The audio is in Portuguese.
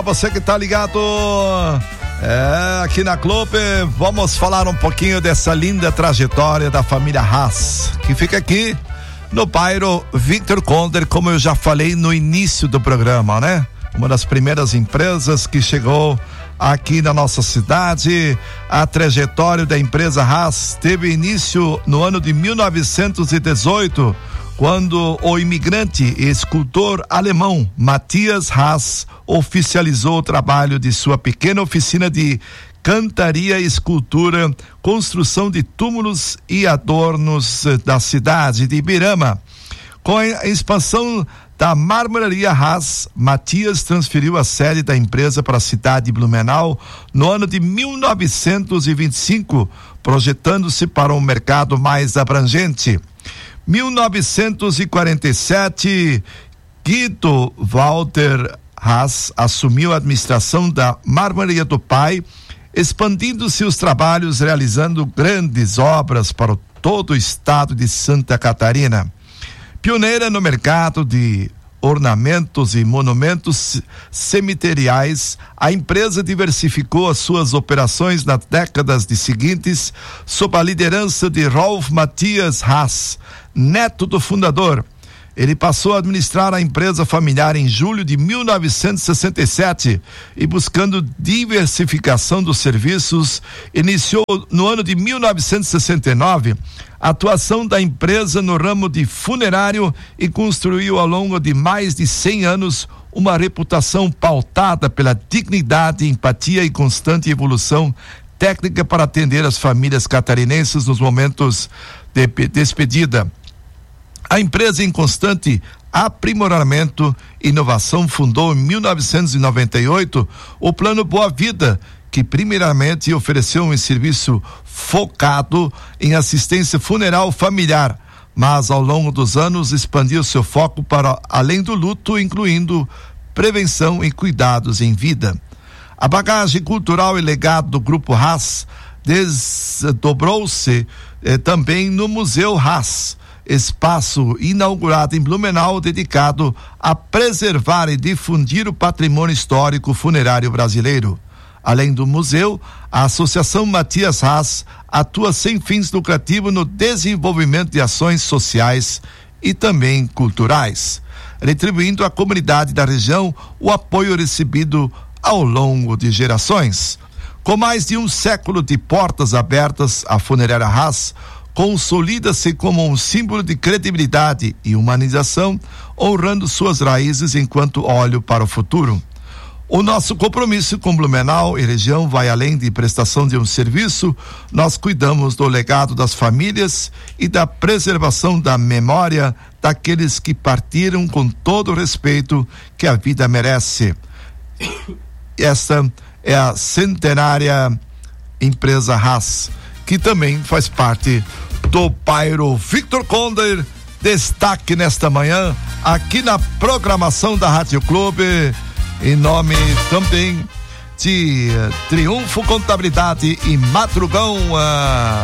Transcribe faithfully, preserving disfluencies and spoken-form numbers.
Você que tá ligado é, aqui na Clube, vamos falar um pouquinho dessa linda trajetória da família Haas, que fica aqui no bairro Victor Conde, como eu já falei no início do programa, né? Uma das primeiras empresas que chegou aqui na nossa cidade. A trajetória da empresa Haas teve início no ano de mil novecentos e dezoito, quando o imigrante e escultor alemão Matthias Haas oficializou o trabalho de sua pequena oficina de cantaria, escultura, construção de túmulos e adornos da cidade de Ibirama. Com a expansão da marmoraria Haas, Matthias transferiu a sede da empresa para a cidade de Blumenau no ano de mil novecentos e vinte e cinco, projetando-se para um mercado mais abrangente. mil novecentos e quarenta e sete, Guido Walter Haas assumiu a administração da marmoraria do pai, expandindo seus trabalhos, realizando grandes obras para todo o estado de Santa Catarina. Pioneira no mercado de ornamentos e monumentos cemiteriais, a empresa diversificou as suas operações nas décadas de seguintes, sob a liderança de Rolf Matthias Haas, neto do fundador. Ele passou a administrar a empresa familiar em julho de mil novecentos e sessenta e sete e, buscando diversificação dos serviços, iniciou no ano de mil novecentos e sessenta e nove a atuação da empresa no ramo de funerário e construiu ao longo de mais de cem anos uma reputação pautada pela dignidade, empatia e constante evolução técnica para atender as famílias catarinenses nos momentos de despedida. A empresa, em constante aprimoramento e inovação, fundou em mil novecentos e noventa e oito o Plano Boa Vida, que primeiramente ofereceu um serviço focado em assistência funeral familiar, mas ao longo dos anos expandiu seu foco para além do luto, incluindo prevenção e cuidados em vida. A bagagem cultural e legado do Grupo Haas desdobrou-se eh, também no Museu Haas, espaço inaugurado em Blumenau dedicado a preservar e difundir o patrimônio histórico funerário brasileiro. Além do museu, a Associação Matthias Haas atua sem fins lucrativos no desenvolvimento de ações sociais e também culturais, retribuindo à comunidade da região o apoio recebido ao longo de gerações. Com mais de um século de portas abertas, a funerária Haas consolida-se como um símbolo de credibilidade e humanização, honrando suas raízes enquanto olho para o futuro. O nosso compromisso com Blumenau e região vai além de prestação de um serviço. Nós cuidamos do legado das famílias e da preservação da memória daqueles que partiram com todo o respeito que a vida merece. Esta é a centenária empresa Haas, que também faz parte do bairro Victor Conde. Destaque nesta manhã aqui na programação da Rádio Clube, em nome também de Triunfo Contabilidade e Madrugão. Ah,